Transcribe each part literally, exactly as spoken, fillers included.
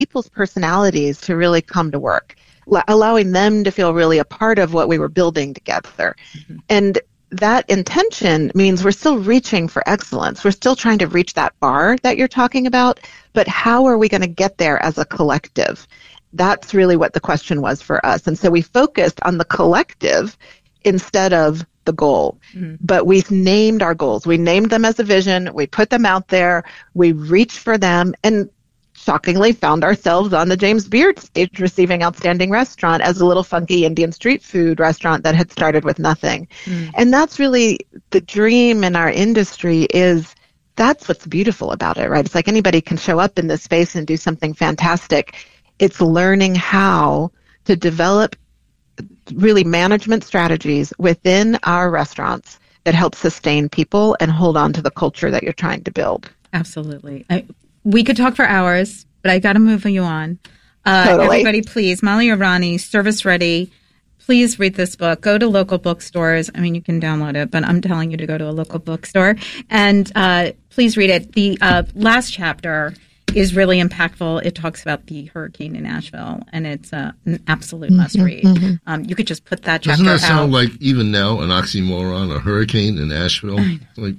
people's personalities to really come to work, l- allowing them to feel really a part of what we were building together. Mm-hmm. And that intention means we're still reaching for excellence. We're still trying to reach that bar that you're talking about, but how are we going to get there as a collective? That's really what the question was for us. And so we focused on the collective instead of the goal. Mm-hmm. But we've named our goals. We named them as a vision. We put them out there. We reached for them. And shockingly found ourselves on the James Beard stage receiving Outstanding Restaurant as a little funky Indian street food restaurant that had started with nothing. Mm. And that's really the dream in our industry is that's what's beautiful about it, right? It's like anybody can show up in this space and do something fantastic. It's learning how to develop really management strategies within our restaurants that help sustain people and hold on to the culture that you're trying to build. Absolutely. I- We could talk for hours, but I got to move you on. Uh, totally. Everybody, please, Molly Irani, Service Ready. Please read this book. Go to local bookstores. I mean, you can download it, but I'm telling you to go to a local bookstore. And uh, please read it. The uh, last chapter is really impactful. It talks about the hurricane in Nashville, and it's uh, an absolute mm-hmm, must-read. Mm-hmm. Um, you could just put that chapter out. Doesn't that sound like, even now, an oxymoron, a hurricane in Nashville? Like.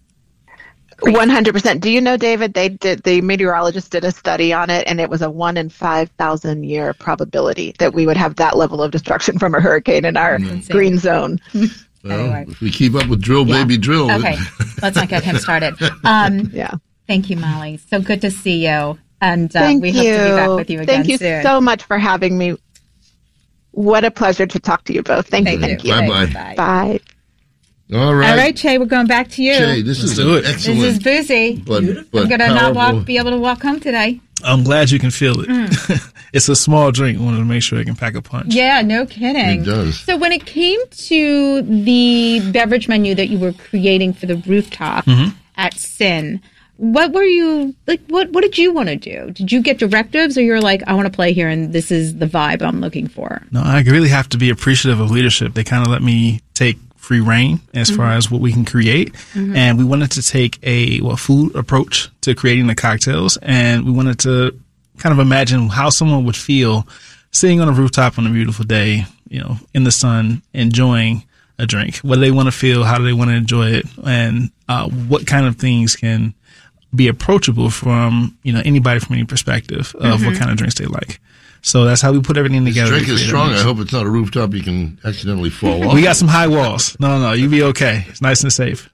one hundred percent. Do you know, David, they did, the meteorologists did a study on it, and it was a one in five thousand year probability that we would have that level of destruction from a hurricane in our mm-hmm. green zone. Well, anyway. If we keep up with drill, yeah. baby, drill. Okay, let's not get him started. Um, yeah. Thank you, Molly. So good to see you. And uh, Thank we you. hope to be back with you again Thank you soon. so much for having me. What a pleasure to talk to you both. Thank, thank you. Thank you. Bye-bye. Bye. Bye. All right. All right, Che, we're going back to you. Che, this Let's is do an it. excellent. This is boozy. But, but I'm going to not powerful. walk, be able to walk home today. I'm glad you can feel it. Mm. It's a small drink. I wanted to make sure it can pack a punch. Yeah, no kidding. It does. So when it came to the beverage menu that you were creating for the rooftop mm-hmm. at Sin, what were you, like, what, what did you want to do? Did you get directives, or you're like, I want to play here and this is the vibe I'm looking for? No, I really have to be appreciative of leadership. They kind of let me take free reign as mm-hmm. far as what we can create. Mm-hmm. And we wanted to take a well, food approach to creating the cocktails. And we wanted to kind of imagine how someone would feel sitting on a rooftop on a beautiful day, you know, in the sun, enjoying a drink. What do they want to feel? How do they want to enjoy it? And uh, what kind of things can be approachable from, you know, anybody from any perspective of mm-hmm. what kind of drinks they like. So that's how we put everything This together. drink is strong. I hope it's not a rooftop you can accidentally fall off. We got some high walls. No, no, you'll be okay. It's nice and safe.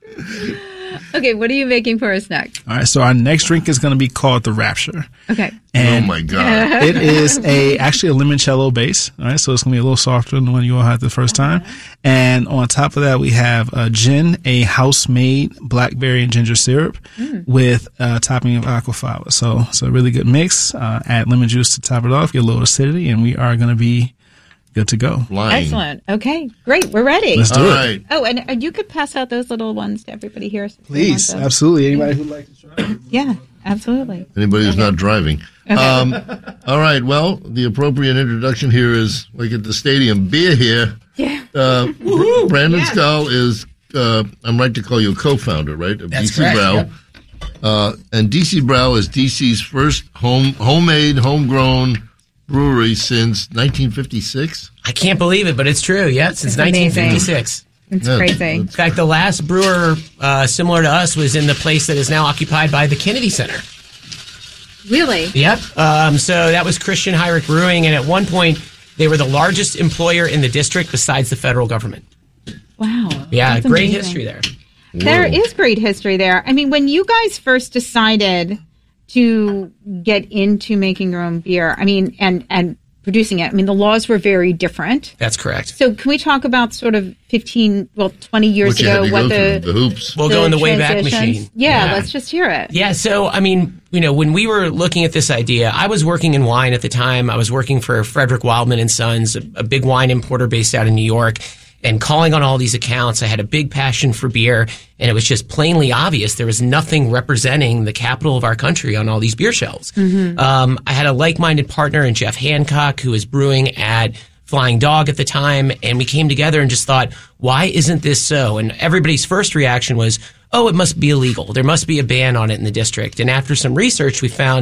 Okay, what are you making for us next? All right, so our next drink is going to be called the Rapture. Okay. And oh my God! It is a actually a limoncello base. All right, so it's going to be a little softer than the one you all had the first time. And on top of that, we have a gin, a house-made blackberry and ginger syrup mm. with a topping of aquafaba. So it's a really good mix. Uh, add lemon juice to top it off, get a little acidity, and we are going to be good to go. Lying. Excellent. Okay, great. We're ready. Let's do All it. Right. Oh, and, and you could pass out those little ones to everybody here. So Please, absolutely. Anybody who'd like to try? Yeah, absolutely. Anybody who's okay. not driving. Okay. Um, all right. Well, the appropriate introduction here is like at the stadium. Beer here. Yeah. Uh, Brandon yeah. Scull is, uh, I'm right to call you a co-founder, right? Of That's D C correct, Brau. yep. Uh, and D C Brau is D C's first home, homemade, homegrown brewery since nineteen fifty-six. I can't believe it, but it's true. Yeah, since it's nineteen fifty-six. It's yeah, crazy. In fact, the last brewer uh, similar to us was in the place that is now occupied by the Kennedy Center. Really? Yep. Um, so that was Christian Heinrich Brewing, and at one point, they were the largest employer in the district besides the federal government. Wow. Yeah, That's great amazing. history there. There Whoa. is great history there. I mean, when you guys first decided to get into making your own beer, I mean, and, and producing it, I mean, the laws were very different. That's correct. So can we talk about sort of fifteen, well, twenty years What you had ago, to what go the, through, the hoops. We'll the go in the Wayback transitions? Machine. Yeah, Yeah. let's just hear it. Yeah, so, I mean, you know, when we were looking at this idea, I was working in wine at the time. I was working for Frederick Wildman and Sons, a, a big wine importer based out in New York, and calling on all these accounts. I had a big passion for beer, and it was just plainly obvious there was nothing representing the capital of our country on all these beer shelves. Mm-hmm. Um, I had a like-minded partner in Jeff Hancock, who was brewing at Flying Dog at the time, and we came together and just thought, why isn't this so? And everybody's first reaction was, oh, it must be illegal. There must be a ban on it in the district. And after some research, we found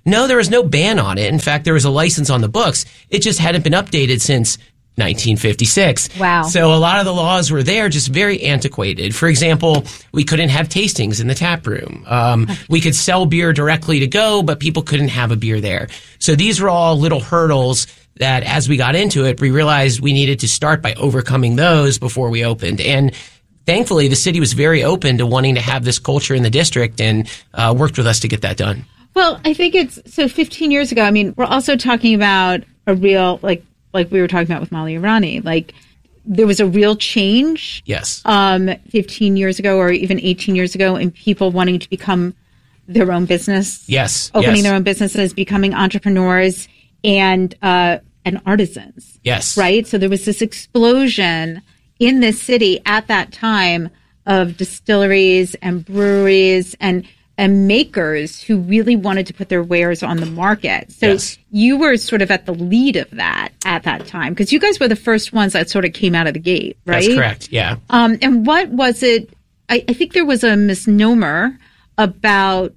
No, there was no ban on it. In fact, there was a license on the books. It just hadn't been updated since nineteen fifty-six. Wow. So a lot of the laws were there, just very antiquated. For example, we couldn't have tastings in the tap room. Um, we could sell beer directly to go, but people couldn't have a beer there. So these were all little hurdles that as we got into it, we realized we needed to start by overcoming those before we opened. And thankfully, the city was very open to wanting to have this culture in the district and uh, worked with us to get that done. Well, I think it's so fifteen years ago. I mean, we're also talking about a real, like, like we were talking about with Molly Irani, like there was a real change. Yes. Um, fifteen years ago or even eighteen years ago in people wanting to become their own business. Yes. Opening yes. their own businesses, becoming entrepreneurs and, uh, and artisans. Yes. Right. So there was this explosion in this city at that time of distilleries and breweries and and makers who really wanted to put their wares on the market. So yes. you were sort of at the lead of that at that time because you guys were the first ones that sort of came out of the gate, right? That's correct, yeah. Um, and what was it? I, I think there was a misnomer about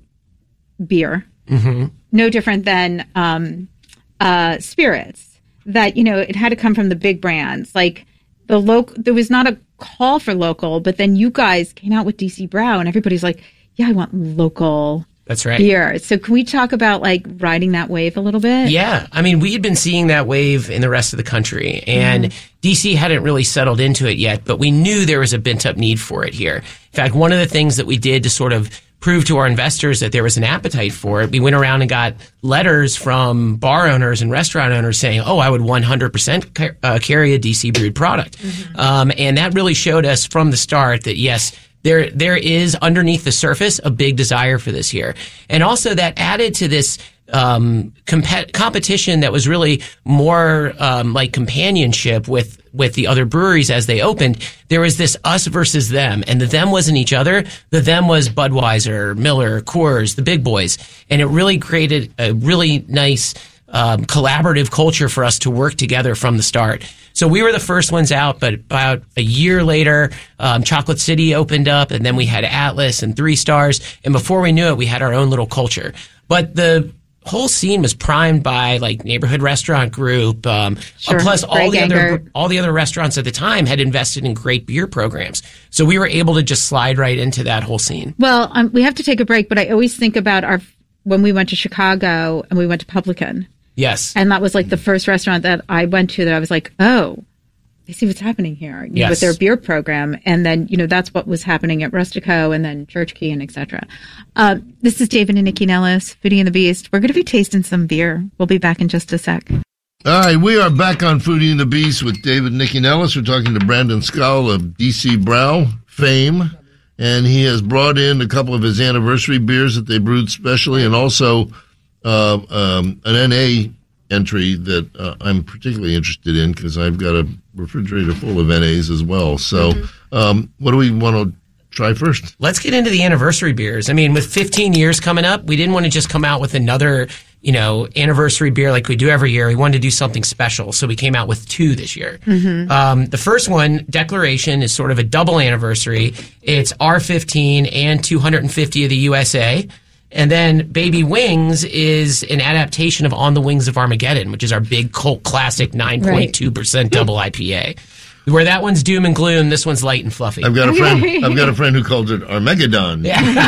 beer, mm-hmm. no different than um, uh, spirits, that, you know, it had to come from the big brands. Like the local, there was not a call for local, but then you guys came out with D C Brau and everybody's like, yeah, I want local That's right. beer. So can we talk about like riding that wave a little bit? Yeah. I mean, we had been seeing that wave in the rest of the country and mm-hmm. D C hadn't really settled into it yet, but we knew there was a bent up need for it here. In fact, one of the things that we did to sort of prove to our investors that there was an appetite for it, we went around and got letters from bar owners and restaurant owners saying, oh, I would one hundred percent ca- uh, carry a D C brewed product. Mm-hmm. Um, and that really showed us from the start that yes, There, there is underneath the surface a big desire for this here. And also that added to this, um, comp- competition that was really more, um, like companionship with, with the other breweries as they opened. There was this us versus them, and the them wasn't each other. The them was Budweiser, Miller, Coors, the big boys. And it really created a really nice, um, collaborative culture for us to work together from the start. So we were the first ones out, but about a year later, um, Chocolate City opened up, and then we had Atlas and Three Stars, and before we knew it, we had our own little culture. But the whole scene was primed by like Neighborhood Restaurant Group, um, sure. plus all Greg the Anger. other all the other restaurants at the time had invested in great beer programs. So we were able to just slide right into that whole scene. Well, um, we have to take a break, but I always think about our when we went to Chicago and we went to Publican. Yes. And that was like the first restaurant that I went to that I was like, oh, they see what's happening here you know, yes. with their beer program. And then, you know, that's what was happening at Rustico and then Church Key and et cetera. Uh, this is David and Nikki Nellis, Foodie and the Beast. We're going to be tasting some beer. We'll be back in just a sec. All right, we are back on Foodie and the Beast with David and Nikki Nellis. We're talking to Brandon Scull of D C Brau fame. And he has brought in a couple of his anniversary beers that they brewed specially and also uh, um, an N A entry that uh, I'm particularly interested in because I've got a refrigerator full of N As as well. So mm-hmm. um, what do we want to try first? Let's get into the anniversary beers. I mean, with fifteen years coming up, we didn't want to just come out with another, you know, anniversary beer like we do every year. We wanted to do something special, so we came out with two this year. Mm-hmm. Um, the first one, Declaration, is sort of a double anniversary. It's R fifteen and two hundred fifty of the U S A. And then Baby Wings is an adaptation of On the Wings of Armageddon, which is our big cult classic nine point two percent right. double I P A. Where that one's doom and gloom, this one's light and fluffy. I've got a friend. I've got a friend who calls it Armageddon.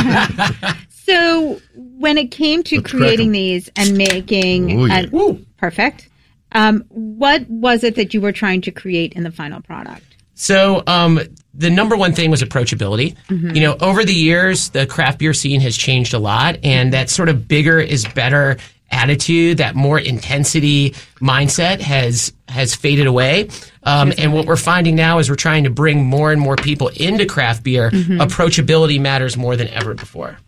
Yeah. So when it came to Let's creating these and making, Ooh, yeah. an, perfect. Um, what was it that you were trying to create in the final product? So um, the number one thing was approachability. Mm-hmm. You know, over the years, the craft beer scene has changed a lot, and that sort of bigger is better attitude, that more intensity mindset has has faded away. Um, and what we're finding now is we're trying to bring more and more people into craft beer. Mm-hmm. Approachability matters more than ever before.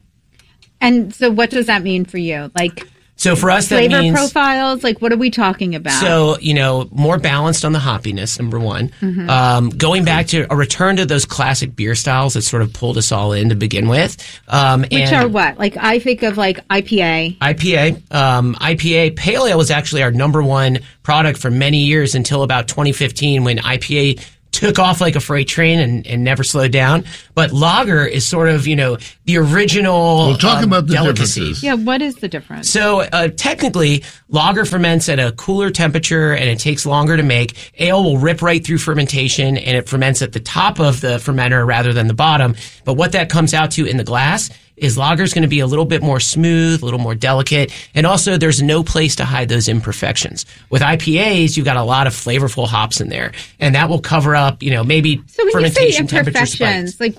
And so what does that mean for you? Like, so for us, that flavor means profiles. Like, what are we talking about? So, you know, more balanced on the hoppiness, number one. Mm-hmm. Um, going back to a return to those classic beer styles that sort of pulled us all in to begin with. Um, Which and are what? Like, I think of like I P A. I P A. Um, I P A. Pale Ale was actually our number one product for many years until about twenty fifteen when I P A took off like a freight train and, and never slowed down. But lager is sort of, you know, the original Well, talk um, about the delicacy. differences. Yeah, what is the difference? So uh, technically, lager ferments at a cooler temperature and it takes longer to make. Ale will rip right through fermentation and it ferments at the top of the fermenter rather than the bottom. But what that comes out to in the glass is lager is going to be a little bit more smooth, a little more delicate, and also there's no place to hide those imperfections. With I P As, you've got a lot of flavorful hops in there, and that will cover up, you know, maybe So when you say fermentation temperature spikes. imperfections, like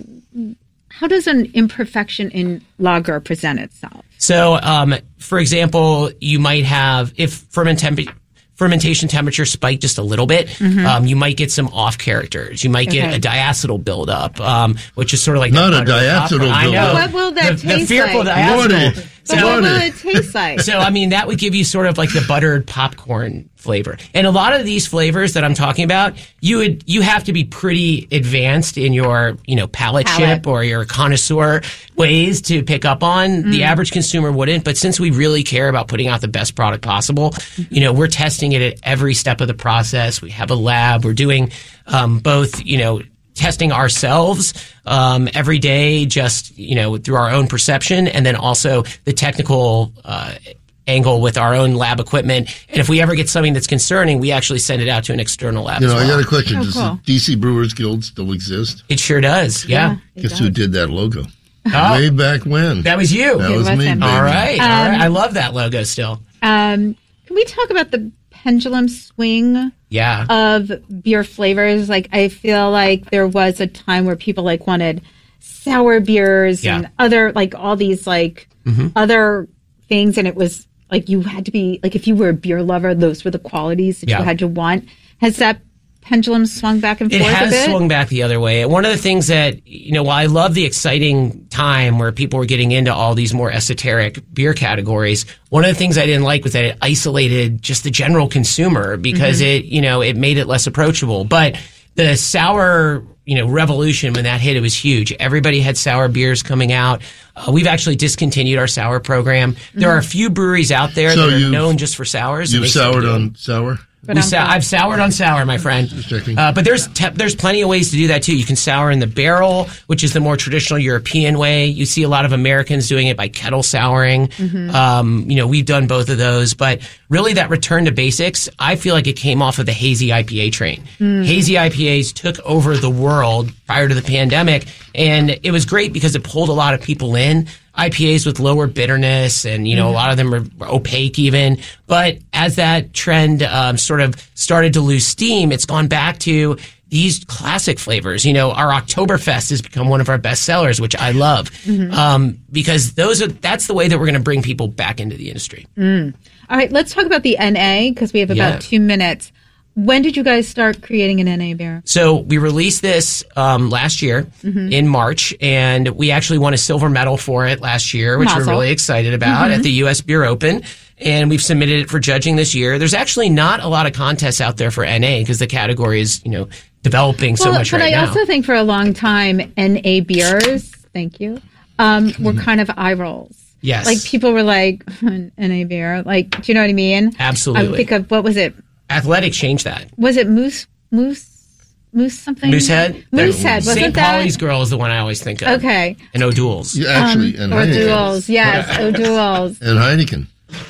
how does an imperfection in lager present itself? So, um, for example, you might have, if ferment temp- fermentation temperature spiked just a little bit, Mm-hmm. um, you might get some off characters. You might get Okay. a diacetyl buildup, um, which is sort of like Not that a buttery hop. diacetyl I know. buildup. What will that the, taste the fearful like? diacetyl. Lordy. But So- what will Lordy. it taste like? so, I mean, that would give you sort of like the buttered popcorn flavor. And a lot of these flavors that I'm talking about, you would, you have to be pretty advanced in your, you know, palate, Palate. chip or your connoisseur ways to pick up on. The average consumer wouldn't. But since we really care about putting out the best product possible, you know, we're testing it at every step of the process. We have a lab. We're doing, um, both, you know, testing ourselves um, every day, just, you know, through our own perception, and then also the technical uh, angle with our own lab equipment. And if we ever get something that's concerning, we actually send it out to an external lab You know, as I well. got a question. Oh, Does cool. the D C Brewers Guild still exist? It sure does. Yeah. It Guess does. who did that logo? Oh. Way back when. That was you. That was was me, him. baby. all right. all Um, right. I love that logo still. Um, can we talk about the pendulum swing Yeah. of beer flavors? Like, I feel like there was a time where people like wanted sour beers Yeah. and other, like all these like other things. And it was like, you had to be like, if you were a beer lover, those were the qualities that Yeah. you had to want. Has that pendulum swung back and It forth a has bit? swung back the other way. One of the things that, you know, while I love the exciting time where people were getting into all these more esoteric beer categories, one of the things I didn't like was that it isolated just the general consumer because it, you know, it made it less approachable. But the sour, you know, revolution, when that hit, it was huge. Everybody had sour beers coming out. Uh, we've actually discontinued our sour program. There are a few breweries out there So that are you've- known just for sours. and You've they still soured do 'em. on sour? But We I'm sou- fine. I've soured on sour, my friend. checking. Uh, but there's te- there's plenty of ways to do that too. You can sour in the barrel, which is the more traditional European way. You see a lot of Americans doing it by kettle souring. Um, you know, we've done both of those. But really, that return to basics, I feel like it came off of the hazy I P A train. Hazy I P As took over the world prior to the pandemic, and it was great because it pulled a lot of people in. I P As with lower bitterness, and you know a lot of them are opaque even. But as that trend um, sort of started to lose steam, it's gone back to these classic flavors. You know, our Oktoberfest has become one of our best sellers, which I love, um, because those are that's the way that we're going to bring people back into the industry. All right, let's talk about the N A because we have about Yeah. two minutes. When did you guys start creating an N A beer? So we released this um, last year in March, and we actually won a silver medal for it last year, which Mazel. we're really excited about at the U S Beer Open. And we've submitted it for judging this year. There's actually not a lot of contests out there for N A because the category is, you know, developing so well, much but right I now. also think for a long time, N A beers, thank you, um, were kind of eye rolls. Yes. Like people were like, N A beer. Like, do you know what I mean? Absolutely. I would think of, what was it? Athletic changed that. Was it Moose, Moose, Moose something? Moosehead? Moosehead, wasn't Saint that? Polly's Girl is the one I always think of. Okay. And O'Doul's. Yeah, actually, and Heineken. O'Doul's, yes, O'Doul's. And Heineken.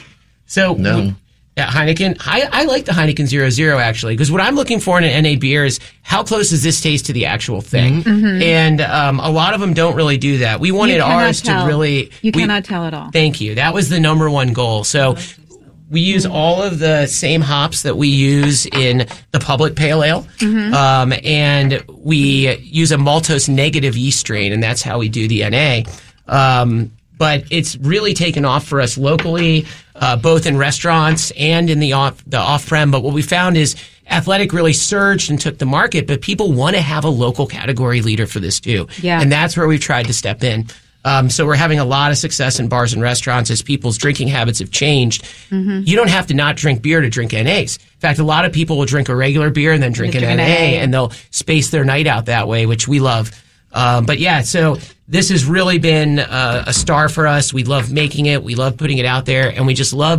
So No. yeah, Heineken. I, I like the Heineken Zero Zero actually because what I'm looking for in an N A beer is how close does this taste to the actual thing, and um, a lot of them don't really do that. We wanted You cannot ours tell. to really. You we- cannot tell at all. Thank you. That was the number one goal. So we use all of the same hops that we use in the public pale ale, um, and we use a maltose negative yeast strain, and that's how we do the N A. Um, but it's really taken off for us locally, uh, both in restaurants and in the off the off prem. But what we found is Athletic really surged and took the market, but people want to have a local category leader for this too, Yeah. and that's where we've tried to step in. Um, so we're having a lot of success in bars and restaurants as people's drinking habits have changed. You don't have to not drink beer to drink N As. In fact, a lot of people will drink a regular beer and then drink an drink N an A, N A. and they'll space their night out that way, which we love. Um, but yeah, so this has really been uh, a star for us. We love making it. We love putting it out there, and we just love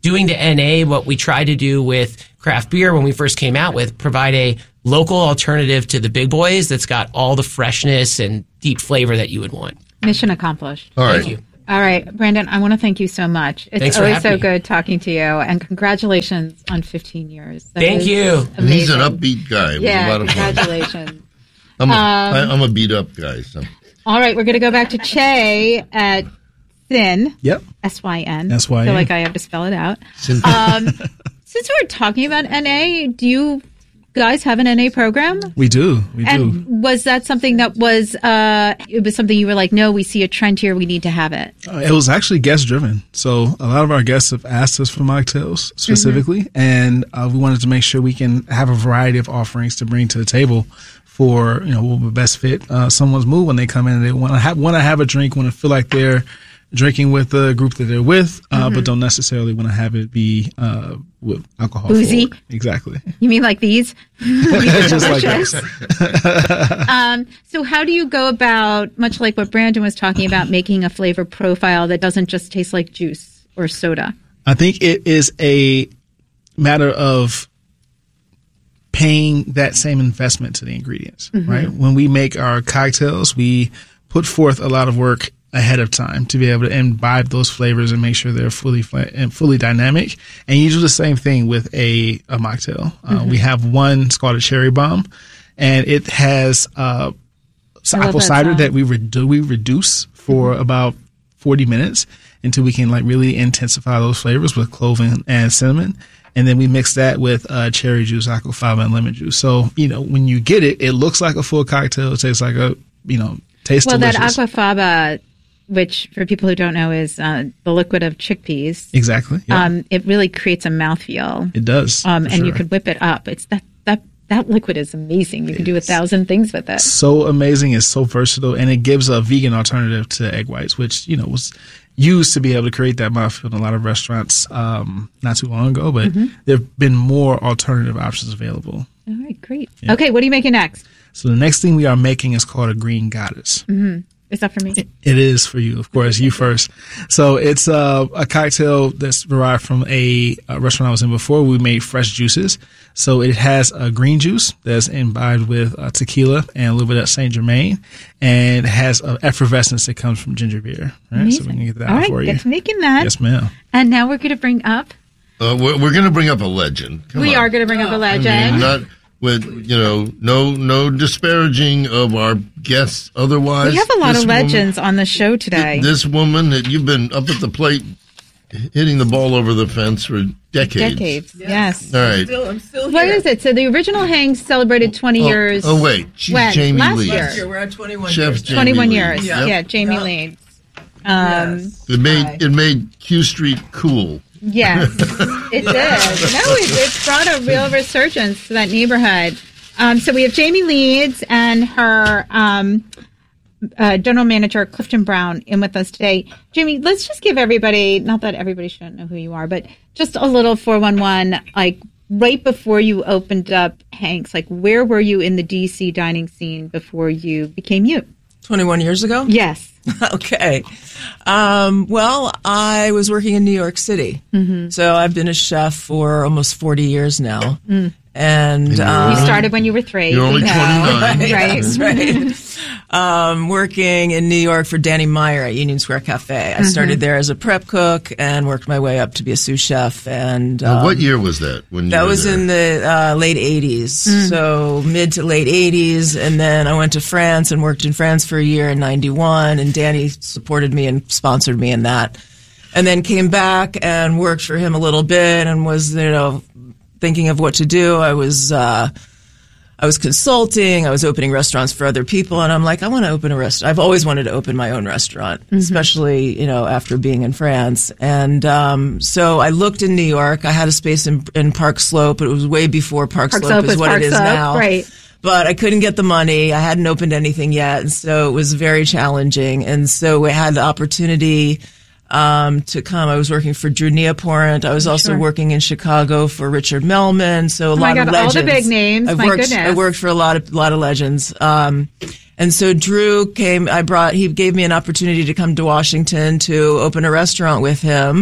doing to N A what we tried to do with craft beer when we first came out with, provide a local alternative to the big boys that's got all the freshness and deep flavor that you would want. Mission accomplished. All right. Thank you. All right, Brandon, I want to thank you so much. It's Thanks for always having so me. good talking to you, and congratulations on fifteen years. That Thank is you. And he's an amazing. upbeat guy. It was Yeah, a lot of fun. congratulations. I'm a, Um, I, I'm a beat up guy. So. All right, we're going to go back to Che at Syn, Yep. S Y N. S Y N. I feel like I have to spell it out. Since- Um, since we're talking about N A, do you guys have an N A program? We do. We do. And was that something that was, uh, it was something you were like, no, we see a trend here, we need to have it? Uh, It was actually guest driven. So a lot of our guests have asked us for mocktails specifically, Mm-hmm. and uh, we wanted to make sure we can have a variety of offerings to bring to the table for, you know, what would best fit uh, someone's mood when they come in and they want to have, want to have a drink, want to feel like they're drinking with the group that they're with, uh, Mm-hmm. but don't necessarily want to have it be uh, with alcohol. Boozy? forward. Exactly. You mean like these? Just like Delicious. that. Um, so how do you go about, much like what Brandon was talking about, making a flavor profile that doesn't just taste like juice or soda? I think it is a matter of paying that same investment to the ingredients, right? When we make our cocktails, we put forth a lot of work ahead of time to be able to imbibe those flavors and make sure they're fully fla- and fully dynamic. And you do the same thing with a, a mocktail. Uh, we have one, it's called a Cherry Bomb, and it has uh, I love apple that cider song. that we redu- we reduce for about forty minutes until we can like really intensify those flavors with clove and, and cinnamon. And then we mix that with uh, cherry juice, aquafaba, and lemon juice. So, you know, when you get it, it looks like a full cocktail. It tastes like a, you know, tastes Well, delicious. that aquafaba, which for people who don't know is uh, the liquid of chickpeas, Exactly. Yeah. um, it really creates a mouthfeel. it does. Um, for and you sure. can whip it up. It's that, that, that liquid is amazing. You can do a thousand things with it. so amazing. It's so versatile, and it gives a vegan alternative to egg whites, which, you know, was used to be able to create that mouthfeel in a lot of restaurants um, not too long ago. But Mm-hmm. there have been more alternative options available. All right, great. Okay, what are you making next? So the next thing we are making is called a green goddess. Is that for me? It is for you, of course, you first. So it's uh, a cocktail that's derived from a, a restaurant I was in before. We made fresh juices. So it has a green juice that's imbibed with uh, tequila and a little bit of Saint Germain, and it has an effervescence that comes from ginger beer. All right, so we can get that All out right, for you. get to making that. Yes, ma'am. And now we're going to bring up, Uh, we're we're going to bring up a legend. Come we on. are going to bring up a I legend. mean, not with you know, no no disparaging of our guests. Otherwise, we have a lot this of woman- legends on the show today. This woman that you've been up at the plate, hitting the ball over the fence for decades. Decades, yes. All right. Still, I'm still What here. is it? So the original Hangs celebrated twenty Oh, years. oh wait, she's When? Jamie Last Lee. year. Last year, we're at twenty-one Chef years. Jamie twenty-one Lee. years. Yeah. Yeah, Jamie Yeah. Lee. Um, Yes. It made Hi. it made Q Street cool. Yes, it did. No, it, it brought a real resurgence to that neighborhood. Um, so we have Jamie Leeds and her um, uh, general manager, Clifton Brown, in with us today. Jamie, let's just give everybody, not that everybody shouldn't know who you are, but just a little four one one, like right before you opened up Hanks, like where were you in the D C dining scene before you became you? twenty-one years ago? Yes. Okay. Um, well, I was working in New York City. Mm-hmm. So I've been a chef for almost forty years now. Mm. And you're um, You started when you were three. You're only we know. twenty-nine. Right. That's right. um, working in New York for Danny Meyer at Union Square Cafe. I started there as a prep cook and worked my way up to be a sous chef. And Now, um, what year was that? When you that were was there? in the uh, late eighties, Mm. so mid to late eighties. And then I went to France and worked in France for a year in ninety-one. And Danny supported me and sponsored me in that. And then came back and worked for him a little bit and was, you know, thinking of what to do. I was, uh, I was consulting. I was opening restaurants for other people. And I'm like, I want to open a restaurant. I've always wanted to open my own restaurant, Mm-hmm. especially, you know, after being in France. And, um, so I looked in New York. I had a space in, in Park Slope, but it was way before Park, Park Slope, Slope is is what Park it is Slope, now. right. But I couldn't get the money. I hadn't opened anything yet. And so it was very challenging. And so we had the opportunity um, to come. I was working for Drew Neaporent. I was also Sure. working in Chicago for Richard Melman. So a Oh lot my of God, all legends. the big names. I've My worked, goodness. I worked for a lot of lot of legends. Um, and so Drew came. I brought. He gave me an opportunity to come to Washington to open a restaurant with him.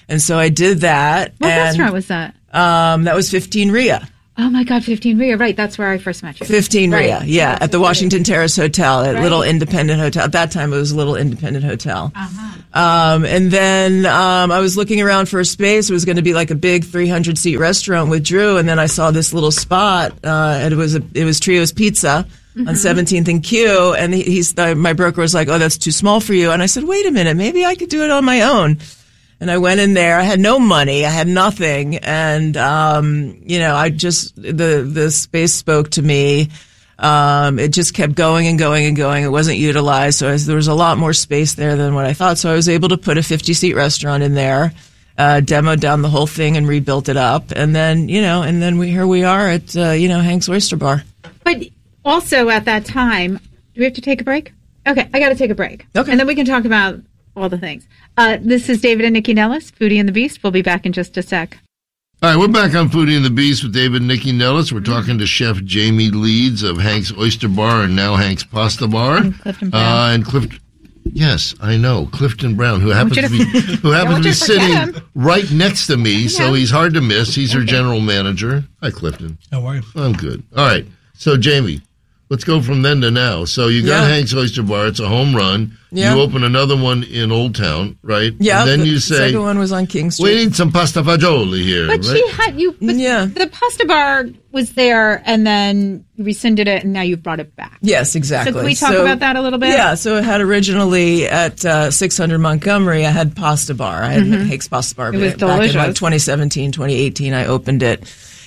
And so I did that. What and, restaurant was that? Um, that was fifteen Ria. Oh my God, fifteen Ria, right? That's where I first met you. fifteen right. Ria, yeah, at the Washington Terrace Hotel, at right. Little Independent Hotel. At that time, it was a Little Independent Hotel. Uh-huh. Um, and then um, I was looking around for a space. It was going to be like a big three hundred seat restaurant with Drew, and then I saw this little spot, uh, and it was a, it was Trio's Pizza mm-hmm. on seventeenth and Q, and he, he's uh, my broker was like, "Oh, that's too small for you," and I said, "Wait a minute, maybe I could do it on my own." And I went in there. I had no money. I had nothing. And, um, you know, I just, the, the space spoke to me. Um, it just kept going and going and going. It wasn't utilized. So was, there was a lot more space there than what I thought. So I was able to put a fifty seat restaurant in there, uh, demoed down the whole thing and rebuilt it up. And then, you know, and then we, here we are at, uh, you know, Hank's Oyster Bar. But also at that time, do we have to take a break? Okay. I got to take a break. Okay. And then we can talk about all the things. Uh, this is David and Nikki Nellis, Foodie and the Beast. We'll be back in just a sec. All right, we're back on Foodie and the Beast with David and Nikki Nellis. We're talking to Chef Jamie Leeds of Hank's Oyster Bar and now Hank's Pasta Bar. And Clifton Brown. Uh, and Clifton, yes, I know, Clifton Brown, who happens you to, to- be who happens want to you be to forget sitting him. right next to me, so know. he's hard to miss. He's her general manager. Hi, Clifton. How are you? I'm good. All right, so Jamie, let's go from then to now. So you got Yeah. Hank's Oyster Bar. It's a home run. Yeah. You open another one in Old Town, right? Yeah. And then the you say, second one was on King Street. we need some pasta fagioli here, But right? she had you. But Yeah. The pasta bar was there, and then you rescinded it, and now you've brought it back. Yes, exactly. So can we talk about that a little bit? Yeah, so it had originally at uh, six hundred Montgomery, I had Pasta Bar. I had Hank's Pasta Bar. It was back in like delicious. twenty seventeen, twenty eighteen, I opened it.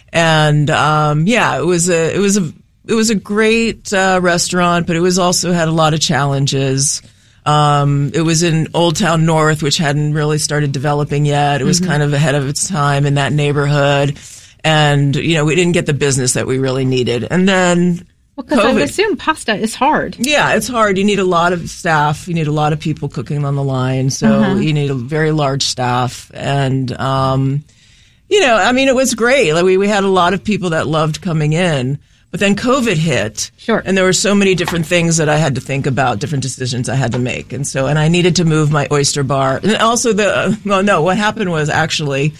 And um, yeah, it was a it was a it was a great uh, restaurant, but it was also had a lot of challenges. Um, it was in Old Town North, which hadn't really started developing yet. It was Mm-hmm. kind of ahead of its time in that neighborhood. And, you know, we didn't get the business that we really needed. And then Well, because I would COVID. assume pasta is hard. Yeah, it's hard. You need a lot of staff. You need a lot of people cooking on the line. So Uh-huh. you need a very large staff. And, um, you know, I mean, it was great. Like we, we had a lot of people that loved coming in. But then COVID hit. Sure. And there were so many different things that I had to think about, different decisions I had to make. And so, and I needed to move my oyster bar. And also the, well, no, what happened was actually,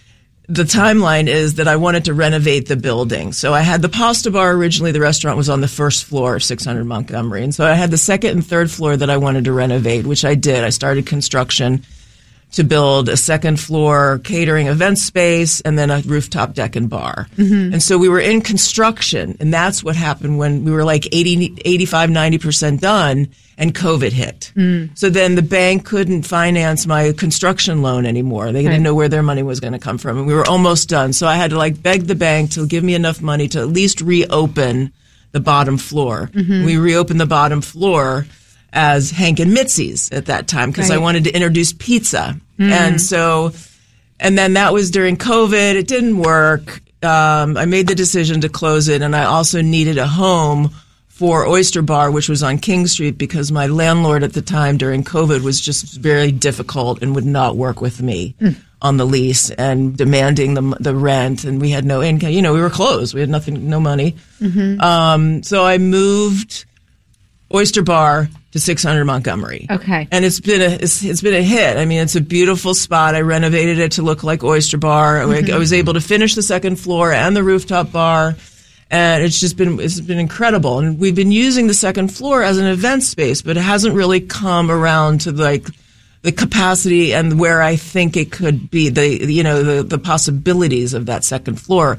the timeline is that I wanted to renovate the building. So I had the Pasta Bar originally. The restaurant was on the first floor of six hundred Montgomery. And so I had the second and third floor that I wanted to renovate, which I did. I started construction to build a second floor catering event space and then a rooftop deck and bar. Mm-hmm. And so we were in construction, and that's what happened when we were like eighty, eighty-five, ninety percent done and COVID hit. Mm. So then the bank couldn't finance my construction loan anymore. They Right. didn't know where their money was going to come from, and we were almost done. So I had to like beg the bank to give me enough money to at least reopen the bottom floor. Mm-hmm. We reopened the bottom floor as Hank and Mitzi's at that time because I Right. wanted to introduce pizza. Mm. And so, and then that was during COVID. It didn't work. Um, I made the decision to close it, and I also needed a home for Oyster Bar, which was on King Street, because my landlord at the time during COVID was just very difficult and would not work with me mm. on the lease and demanding the the rent, and we had no income. You know, we were closed. We had nothing, no money. Mm-hmm. Um, so I moved Oyster Bar to six hundred Montgomery. Okay. And it's been a it's, it's been a hit. I mean, it's a beautiful spot. I renovated it to look like Oyster Bar. Mm-hmm. I was able to finish the second floor and the rooftop bar, and it's just been it's been incredible. And we've been using the second floor as an event space, but it hasn't really come around to like the capacity and where I think it could be, the you know the the possibilities of that second floor.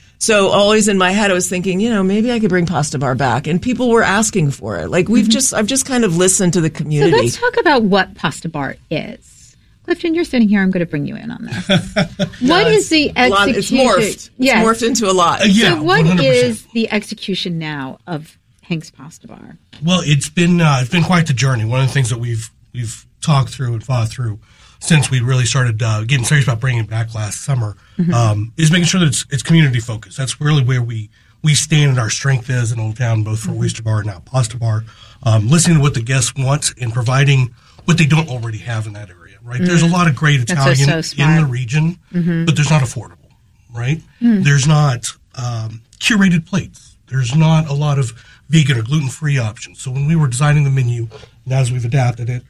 So always in my head, I was thinking, you know, maybe I could bring Pasta Bar back, and people were asking for it. Like we've mm-hmm. just, I've just kind of listened to the community. So let's talk about what Pasta Bar is. Clifton, you're sitting here. I'm going to bring you in on this. What no, is the execution? Lot, it's morphed. It's yes. morphed into a lot. Uh, yeah, so what one hundred percent. is the execution now of Hank's Pasta Bar? Well, it's been uh, it's been quite the journey. One of the things that we've we've talked through and fought through since we really started uh, getting serious about bringing it back last summer, mm-hmm. um, is making sure that it's, it's community focused. That's really where we, we stand and our strength is in Old Town, both for mm-hmm. Oyster Bar and now Pasta Bar. Um, listening to what the guests want and providing what they don't already have in that area, right? Mm-hmm. There's a lot of great Italian so, so in the region, mm-hmm. but there's not affordable, right? Mm-hmm. There's not um, curated plates. There's not a lot of vegan or gluten-free options. So when we were designing the menu, and as we've adapted it,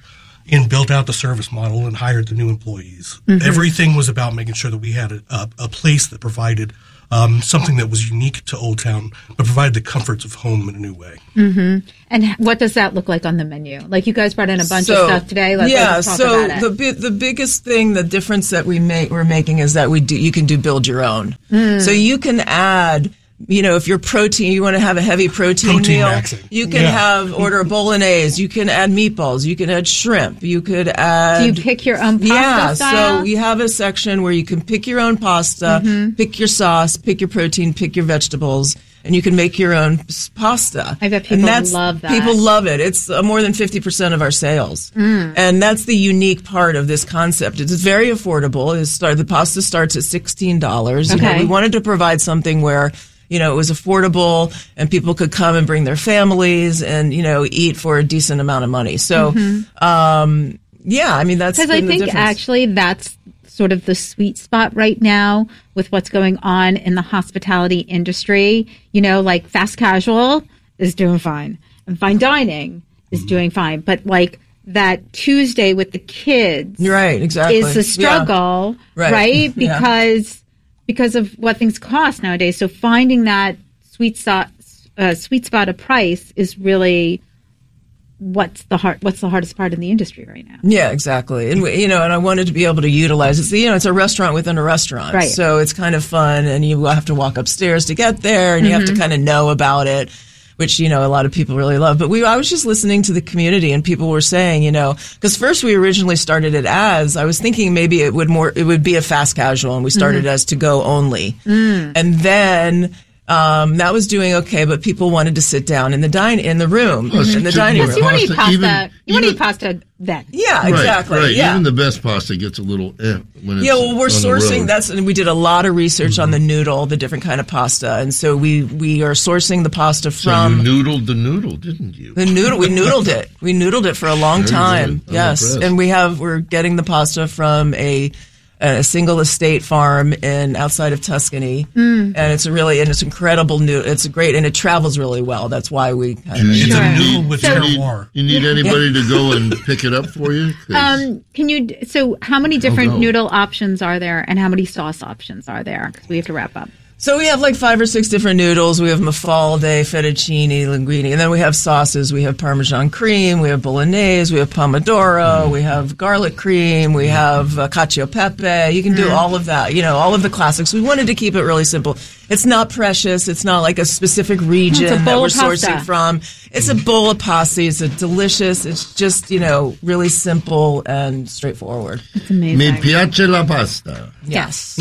and built out the service model and hired the new employees. Mm-hmm. Everything was about making sure that we had a, a, a place that provided um, something that was unique to Old Town, but provided the comforts of home in a new way. Mm-hmm. And what does that look like on the menu? Like you guys brought in a bunch so, of stuff today. Let's, yeah, let's talk so about it. the bi- the biggest thing, the difference that we make we're making is that we do you can do build your own. Mm. So you can add. You know, if you're protein, you want to have a heavy protein, protein meal, maxing. you can yeah. have order a bolognese. You can add meatballs. You can add shrimp. You could add. Do you pick your own pasta yeah, style? so we have a section where you can pick your own pasta, mm-hmm. pick your sauce, pick your protein, pick your vegetables, and you can make your own pasta. I bet people love that. People love it. It's uh, more than fifty percent of our sales. Mm. And that's the unique part of this concept. It's very affordable. It's start, the pasta starts at sixteen dollars. Okay. You know, we wanted to provide something where you know, it was affordable and people could come and bring their families and, you know, eat for a decent amount of money. So, mm-hmm. um, yeah, I mean, that's because I think actually that's sort of the sweet spot right now with what's going on in the hospitality industry. You know, like fast casual is doing fine and fine dining is mm-hmm. doing fine. But like that Tuesday with the kids right, exactly. is the struggle, yeah. right? right? Because... Yeah. because of what things cost nowadays. So finding that sweet spot, uh, sweet spot of price is really what's the hard, what's the hardest part in the industry right now. Yeah, exactly. And we, you know, and I wanted to be able to utilize it. You know, it's a restaurant within a restaurant, right. So it's kind of fun, and you have to walk upstairs to get there, and mm-hmm. you have to kind of know about it, which, you know, a lot of people really love. But we, I was just listening to the community, and people were saying, you know, because first we originally started it as, I was thinking maybe it would more, it would be a fast casual, and we started mm-hmm. as to go only. Mm. And then, um, that was doing okay, but people wanted to sit down in the dine, in the room, mm-hmm. in the dining room. You want to eat pasta, even, you want to even, eat pasta then. Yeah, right, exactly. Right. Yeah. Even the best pasta gets a little eh when it's yeah, well, we're on sourcing. the road. That's and we did a lot of research mm-hmm. on the noodle, the different kind of pasta, and so we we are sourcing the pasta from. So you noodled the noodle, didn't you? The noodle, we noodled it. We noodled it for a long Very time. good. Yes, impressed. and we have we're getting the pasta from a. a single estate farm in outside of Tuscany, mm. and it's a really and it's incredible new. It's great and it travels really well. That's why we. Kind of, it's sure. a noodle with so, terroir. You need anybody to go and pick it up for you? Um, can you? So, how many different noodle options are there, and how many sauce options are there? Because we have to wrap up. So we have like five or six different noodles. We have mafalde, fettuccine, linguine, and then we have sauces. We have Parmesan cream, we have bolognese, we have pomodoro, mm. we have garlic cream, we have uh, cacio e pepe. You can do mm. all of that, you know, all of the classics. We wanted to keep it really simple. It's not precious. It's not like a specific region a that we're pasta. sourcing from. It's a bowl of pasta. It's a delicious. It's just, you know, really simple and straightforward. It's amazing. Mi piace la pasta. Yes.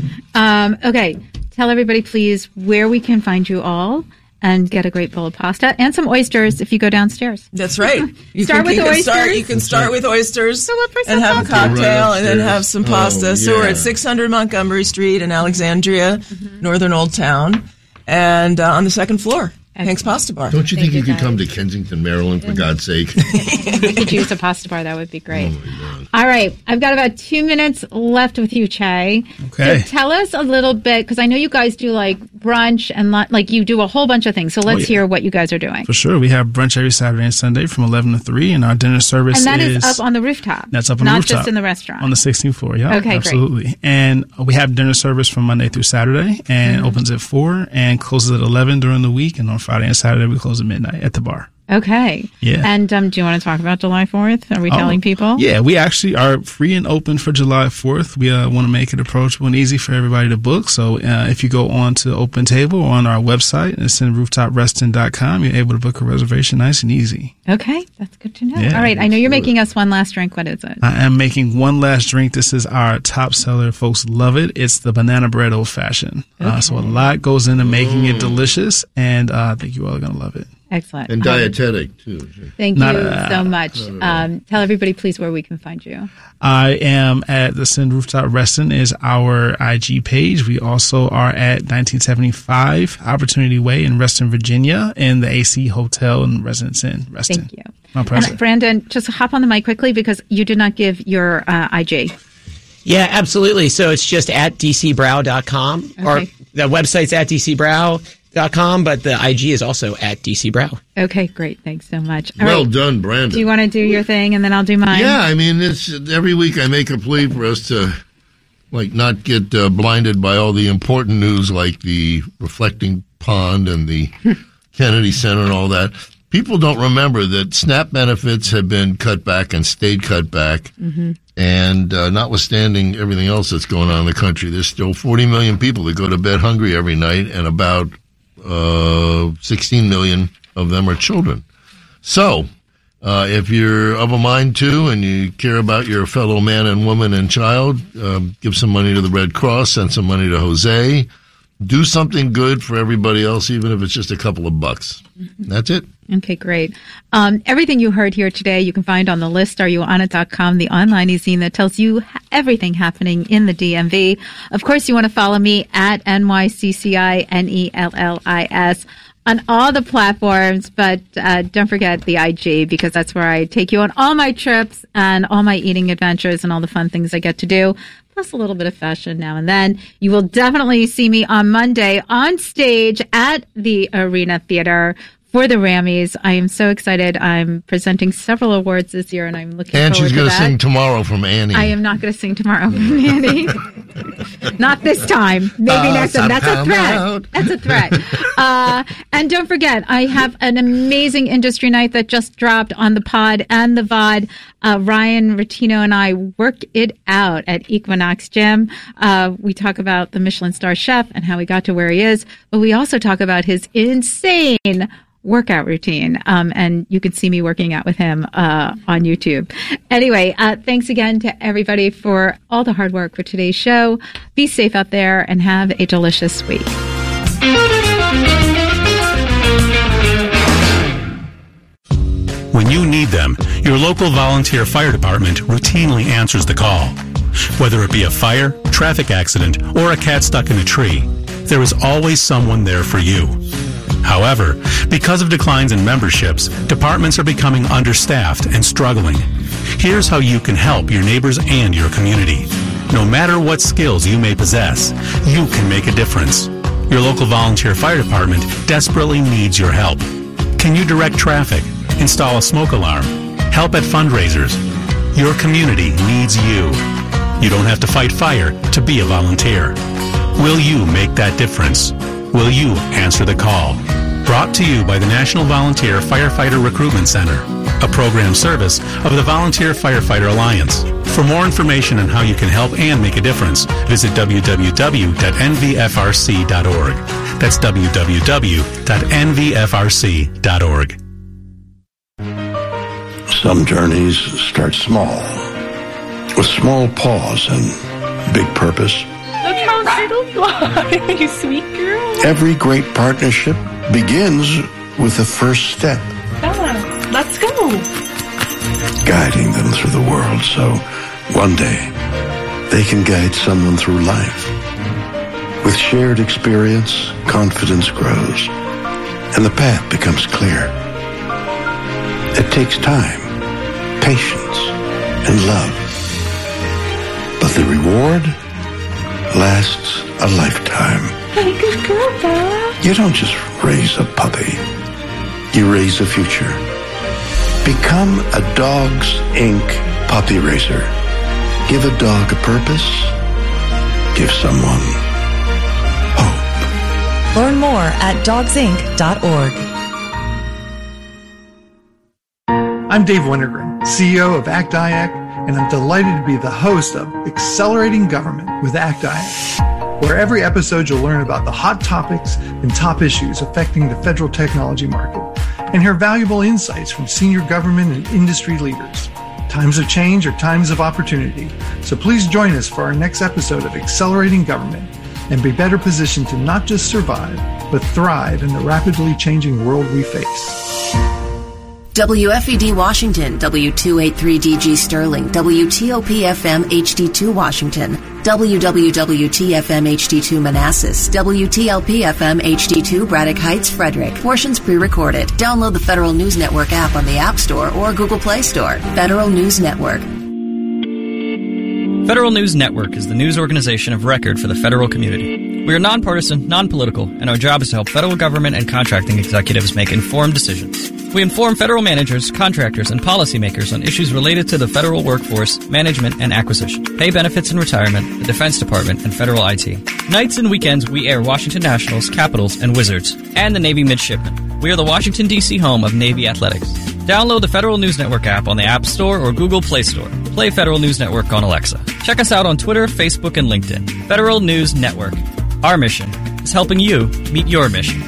um, okay. Tell everybody, please, where we can find you all and get a great bowl of pasta and some oysters if you go downstairs. That's right. You start can, with you oysters. Can start, you can start with oysters so and have pasta. a cocktail right and then have some pasta. Oh, So we're yeah. at six hundred Montgomery Street in Alexandria, mm-hmm. Northern Old Town, and uh, on the second floor. Hank's Pasta Bar. Don't you Thank think you, you could guys. come to Kensington, Maryland, for God's sake? We could use a pasta bar. That would be great. Oh, All right. I've got about two minutes left with you, Che. Okay. So tell us a little bit, because I know you guys do like brunch and lo- like you do a whole bunch of things. So let's oh, yeah. hear what you guys are doing. For sure. We have brunch every Saturday and Sunday from eleven to three, and our dinner service And that is, is up on the rooftop. That's up on not the rooftop. Not just in the restaurant. On the sixteenth floor, yeah. Okay, absolutely. great. And we have dinner service from Monday through Saturday, and Mm-hmm. it opens at four and closes at eleven during the week, and on Friday and Saturday we close at midnight at the bar. Okay. Yeah. And um, do you want to talk about July fourth? Are we telling Oh, people? Yeah, we actually are free and open for July fourth. We uh, want to make it approachable and easy for everybody to book. So uh, if you go on to Open Table or on our website, it's in rooftop reston dot com, you're able to book a reservation nice and easy. Okay. That's good to know. Yeah, All right. I know you're making us one last drink. What is it? I am making one last drink. This is our top seller. Folks love it. It's the banana bread old fashioned. Okay. Uh, so a lot goes into making it delicious, and uh, I think you all are going to love it. Excellent. And dietetic, too. Thank Not you a- so much. Um, tell everybody, please, where we can find you. I am at the Sin Rooftop Reston is our I G page. We also are at nineteen seventy-five Opportunity Way in Reston, Virginia, in the A C Hotel and Residence Inn, Reston. Thank you. My pleasure. And Brandon, just hop on the mic quickly because you did not give your uh, I G. Yeah, absolutely. So it's just at d c brow dot com, or Okay. the website's at d c brow. dot com, but the I G is also at D C Brow. Okay, great. Thanks so much. All well right. done, Brandon. Do you want to do your thing and then I'll do mine? Yeah, I mean, it's every week I make a plea for us to, like, not get uh, blinded by all the important news like the reflecting pond and the Kennedy Center and all that. People don't remember that SNAP benefits have been cut back and stayed cut back. Mm-hmm. And uh, notwithstanding everything else that's going on in the country, there's still forty million people that go to bed hungry every night, and about uh, sixteen million of them are children. So uh, if you're of a mind to and you care about your fellow man and woman and child, um, give some money to the Red Cross, send some money to Jose. Do something good for everybody else, even if it's just a couple of bucks. That's it. Okay, great. Um, everything you heard here today, you can find on the list, are you on it dot com, the online e-zine that tells you everything happening in the D M V. Of course, you want to follow me at N Y C C I N E L L I S on all the platforms, but uh, don't forget the I G, because that's where I take you on all my trips and all my eating adventures and all the fun things I get to do. Plus a little bit of fashion now and then. You will definitely see me on Monday on stage at the Arena Theater for the Rammies. I am so excited. I'm presenting several awards this year, and I'm looking and forward to that. And she's going to sing tomorrow from Annie. I am not going to sing tomorrow from Annie. Not this time. Maybe uh, next time. That's a threat. Out. That's a threat. uh, and don't forget, I have an amazing industry night that just dropped on the pod and the V O D. Uh, Ryan Rotino and I work it out at Equinox Gym. Uh, we talk about the Michelin star chef and how he got to where he is, but we also talk about his insane workout routine. Um, and you can see me working out with him uh, on YouTube. Anyway, uh, thanks again to everybody for all the hard work for today's show. Be safe out there and have a delicious week. When you need them, your local volunteer fire department routinely answers the call. Whether it be a fire, traffic accident, or a cat stuck in a tree, there is always someone there for you. However, because of declines in memberships, departments are becoming understaffed and struggling. Here's how you can help your neighbors and your community. No matter what skills you may possess, you can make a difference. Your local volunteer fire department desperately needs your help. Can you direct traffic? Install a smoke alarm? Help at fundraisers? Your community needs you. You don't have to fight fire to be a volunteer. Will you make that difference? Will you answer the call? Brought to you by the National Volunteer Firefighter Recruitment Center, a program service of the Volunteer Firefighter Alliance. For more information on how you can help and make a difference, visit w w w dot n v f r c dot org. That's w w w dot n v f r c dot org. Some journeys start small, with small pause and big purpose. Look how little you are, you sweet girl. Every great partnership begins with the first step. Bella, let's go. Guiding them through the world so one day they can guide someone through life. With shared experience, confidence grows, and the path becomes clear. It takes time, patience, and love. But the reward lasts a lifetime. Hey, good girl, Bella. You don't just raise a puppy. You raise a future. Become a Dogs Incorporated puppy raiser. Give a dog a purpose. Give someone hope. Learn more at dogs inc dot org. I'm Dave Wintergren, C E O of ACT I A C, and I'm delighted to be the host of Accelerating Government with ACT I A C, where every episode you'll learn about the hot topics and top issues affecting the federal technology market and hear valuable insights from senior government and industry leaders. Times of change are times of opportunity, so please join us for our next episode of Accelerating Government and be better positioned to not just survive, but thrive in the rapidly changing world we face. W F E D Washington, W two eighty-three D G Sterling, W T O P F M H D two Washington, W W W T F M H D two Manassas, W T L P F M H D two Braddock Heights, Frederick. Portions pre-recorded. Download the Federal News Network app on the App Store or Google Play Store. Federal News Network. Federal News Network is the news organization of record for the federal community. We are nonpartisan, non-political, and our job is to help federal government and contracting executives make informed decisions. We inform federal managers, contractors, and policymakers on issues related to the federal workforce, management, and acquisition, pay benefits and retirement, the Defense Department, and federal I T. Nights and weekends, we air Washington Nationals, Capitals, and Wizards, and the Navy Midshipmen. We are the Washington, D C home of Navy Athletics. Download the Federal News Network app on the App Store or Google Play Store. Play Federal News Network on Alexa. Check us out on Twitter, Facebook, and LinkedIn. Federal News Network. Our mission is helping you meet your mission.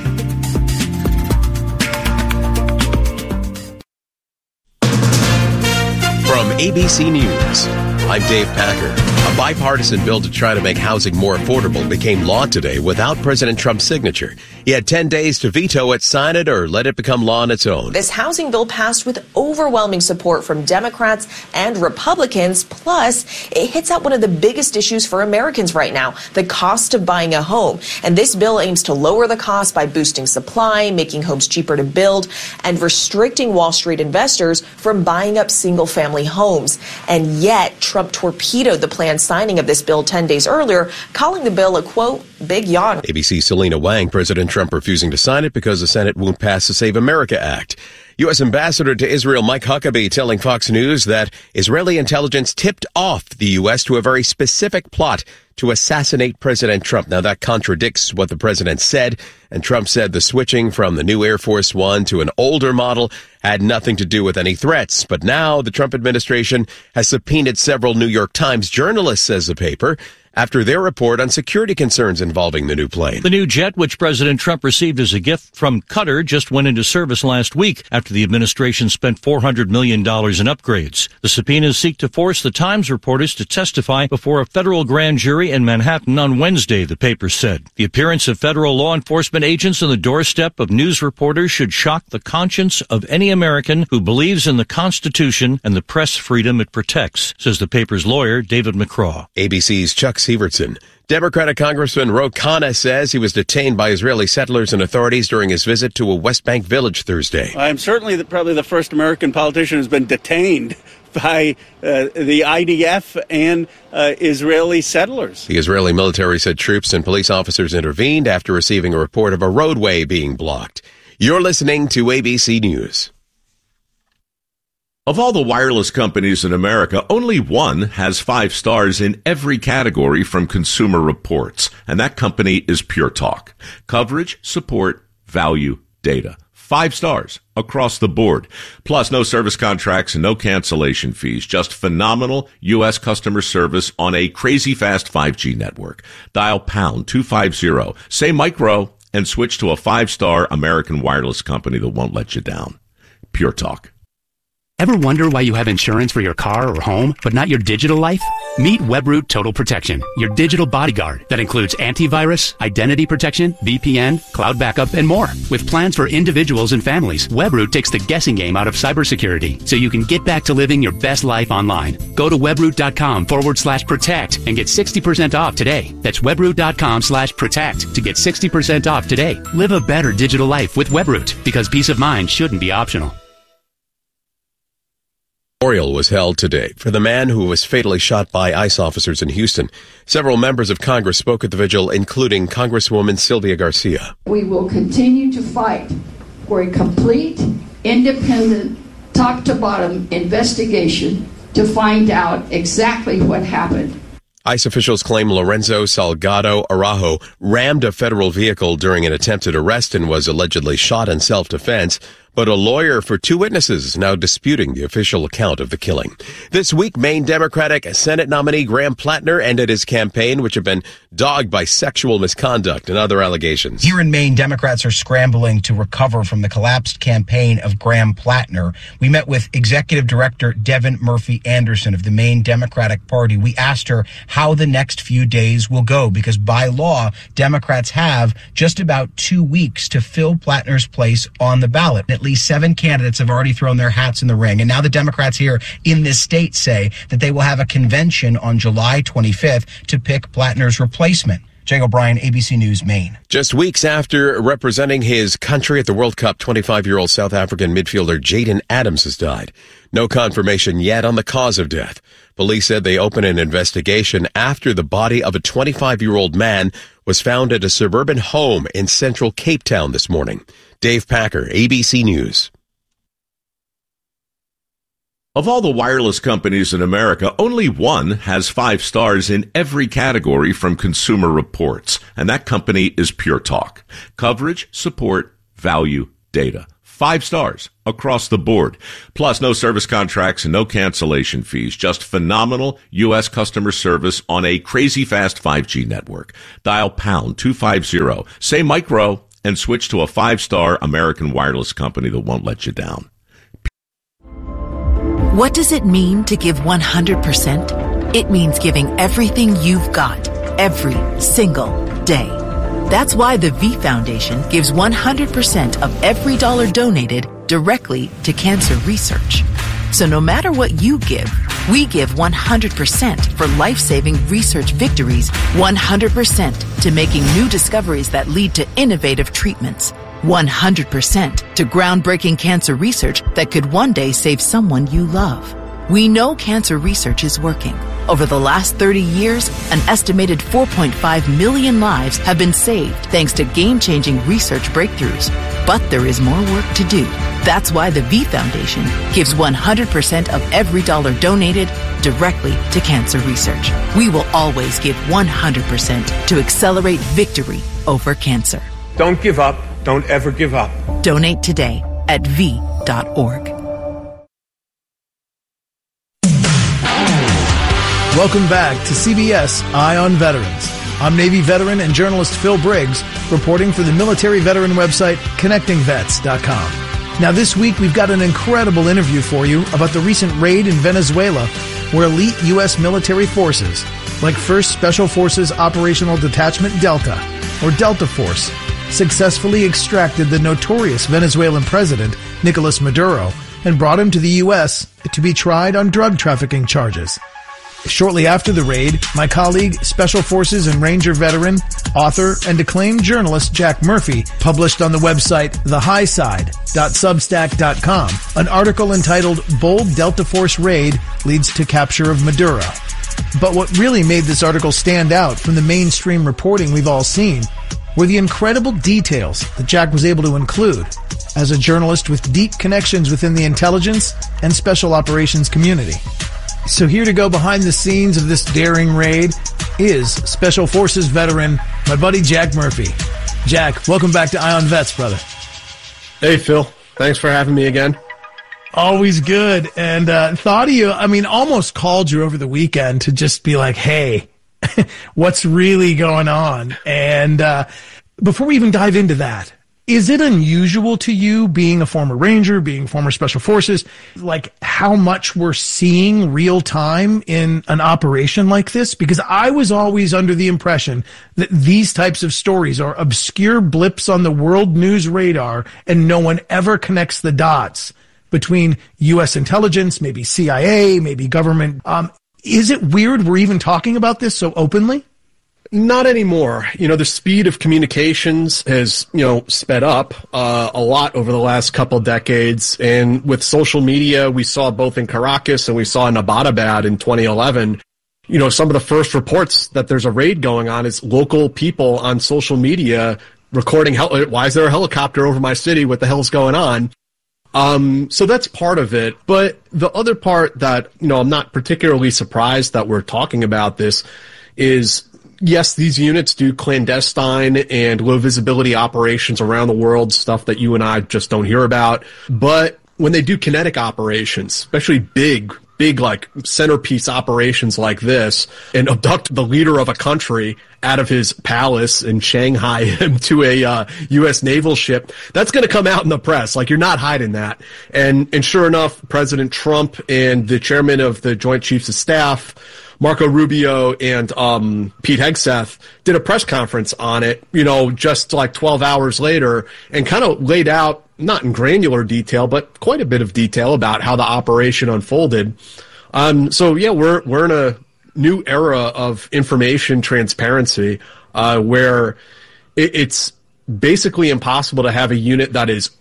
From A B C News, I'm Dave Packer. A bipartisan bill to try to make housing more affordable became law today without President Trump's signature. He had ten days to veto it, sign it, or let it become law on its own. This housing bill passed with overwhelming support from Democrats and Republicans. Plus, it hits at one of the biggest issues for Americans right now, the cost of buying a home. And this bill aims to lower the cost by boosting supply, making homes cheaper to build, and restricting Wall Street investors from buying up single-family homes. And yet, Trump torpedoed the planned signing of this bill ten days earlier, calling the bill a, quote, big yawn. A B C's Selena Wang, President Trump refusing to sign it because the Senate won't pass the Save America Act. U S Ambassador to Israel Mike Huckabee telling Fox News that Israeli intelligence tipped off the U S to a very specific plot to assassinate President Trump. Now, that contradicts what the president said, and Trump said the switching from the new Air Force One to an older model had nothing to do with any threats. But now the Trump administration has subpoenaed several New York Times journalists, says the paper, after their report on security concerns involving the new plane. The new jet, which President Trump received as a gift from Qatar, just went into service last week after the administration spent four hundred million dollars in upgrades. The subpoenas seek to force the Times reporters to testify before a federal grand jury in Manhattan on Wednesday, the paper said. The appearance of federal law enforcement agents on the doorstep of news reporters should shock the conscience of any American who believes in the Constitution and the press freedom it protects, says the paper's lawyer, David McCraw. A B C's Chuck Sievertson. Democratic Congressman Ro Khanna says he was detained by Israeli settlers and authorities during his visit to a West Bank village Thursday. I'm certainly the, probably the first American politician who's been detained by uh, the I D F and uh, Israeli settlers. The Israeli military said troops and police officers intervened after receiving a report of a roadway being blocked. You're listening to A B C News. Of all the wireless companies in America, only one has five stars in every category from Consumer Reports, and that company is Pure Talk. Coverage, support, value, data. Five stars across the board. Plus, no service contracts and no cancellation fees. Just phenomenal U S customer service on a crazy fast five G network. Dial pound two fifty, say micro, and switch to a five-star American wireless company that won't let you down. Pure Talk. Ever wonder why you have insurance for your car or home, but not your digital life? Meet Webroot Total Protection, your digital bodyguard that includes antivirus, identity protection, V P N, cloud backup, and more. With plans for individuals and families, Webroot takes the guessing game out of cybersecurity, so you can get back to living your best life online. Go to webroot.com forward slash protect and get sixty percent off today. That's webroot.com slash protect to get sixty percent off today. Live a better digital life with Webroot, because peace of mind shouldn't be optional. Memorial was held today for the man who was fatally shot by ICE officers in Houston. Several members of Congress spoke at the vigil, including Congresswoman Sylvia Garcia. We will continue to fight for a complete, independent, top-to-bottom investigation to find out exactly what happened. ICE officials claim Lorenzo Salgado Araujo rammed a federal vehicle during an attempted arrest and was allegedly shot in self-defense. But a lawyer for two witnesses is now disputing the official account of the killing. This week, Maine Democratic Senate nominee Graham Plattner ended his campaign, which had been dogged by sexual misconduct and other allegations. Here in Maine, Democrats are scrambling to recover from the collapsed campaign of Graham Plattner. We met with Executive Director Devin Murphy Anderson of the Maine Democratic Party. We asked her how the next few days will go, because by law, Democrats have just about two weeks to fill Plattner's place on the ballot. At least seven candidates have already thrown their hats in the ring. And now the Democrats here in this state say that they will have a convention on July twenty-fifth to pick Plattner's replacement. Jay O'Brien, A B C News, Maine. Just weeks after representing his country at the World Cup, twenty-five-year-old South African midfielder Jaden Adams has died. No confirmation yet on the cause of death. Police said they opened an investigation after the body of a twenty-five-year-old man was found at a suburban home in central Cape Town this morning. Dave Packer, A B C News. Of all the wireless companies in America, only one has five stars in every category from Consumer Reports, and that company is Pure Talk. Coverage, support, value, data. Five stars across the board. Plus, no service contracts and no cancellation fees. Just phenomenal U S customer service on a crazy fast five G network. Dial pound two fifty, say micro, and switch to a five-star American wireless company that won't let you down. What does it mean to give one hundred percent? It means giving everything you've got, every single day. That's why the V Foundation gives one hundred percent of every dollar donated directly to cancer research. So no matter what you give, we give one hundred percent for life-saving research victories, one hundred percent to making new discoveries that lead to innovative treatments, one hundred percent to groundbreaking cancer research that could one day save someone you love. We know cancer research is working. Over the last thirty years, an estimated four point five million lives have been saved thanks to game-changing research breakthroughs. But there is more work to do. That's why the V Foundation gives one hundred percent of every dollar donated directly to cancer research. We will always give one hundred percent to accelerate victory over cancer. Don't give up. Don't ever give up. Donate today at v dot org. Welcome back to C B S Eye on Veterans. I'm Navy veteran and journalist Phil Briggs, reporting for the military veteran website connecting vets dot com. Now this week we've got an incredible interview for you about the recent raid in Venezuela where elite U S military forces, like first Special Forces Operational Detachment Delta, or Delta Force, successfully extracted the notorious Venezuelan president, Nicolas Maduro, and brought him to the U S to be tried on drug trafficking charges. Shortly after the raid, my colleague, Special Forces and Ranger veteran, author, and acclaimed journalist Jack Murphy published on the website the high side dot substack dot com an article entitled Bold Delta Force Raid Leads to Capture of Maduro. But what really made this article stand out from the mainstream reporting we've all seen were the incredible details that Jack was able to include as a journalist with deep connections within the intelligence and special operations community. So here to go behind the scenes of this daring raid is Special Forces veteran, my buddy Jack Murphy. Jack, welcome back to Eye on Vets, brother. Hey, Phil. Thanks for having me again. Always good. And uh, thought of you, I mean, almost called you over the weekend to just be like, hey, what's really going on? And uh, before we even dive into that, is it unusual to you, being a former Ranger, being former Special Forces, like how much we're seeing real time in an operation like this? Because I was always under the impression that these types of stories are obscure blips on the world news radar and no one ever connects the dots between U S intelligence, maybe C I A, maybe government. Um, is it weird we're even talking about this so openly? Not anymore. You know, the speed of communications has, you know, sped up uh, a lot over the last couple decades. And with social media, we saw both in Caracas and we saw in Abbottabad in twenty eleven, you know, some of the first reports that there's a raid going on is local people on social media recording, hel- why is there a helicopter over my city? What the hell's going on? Um, so that's part of it. But the other part that, you know, I'm not particularly surprised that we're talking about this is, yes, these units do clandestine and low visibility operations around the world, stuff that you and I just don't hear about. But when they do kinetic operations, especially big, big like centerpiece operations like this, and abduct the leader of a country out of his palace and Shanghai him to a uh, U S naval ship, that's going to come out in the press. Like, you're not hiding that. And, and sure enough, President Trump and the chairman of the Joint Chiefs of Staff, Marco Rubio, and um, Pete Hegseth did a press conference on it, you know, just like twelve hours later, and kind of laid out, not in granular detail, but quite a bit of detail about how the operation unfolded. Um, so, yeah, we're we're in a new era of information transparency uh, where it, it's basically impossible to have a unit that is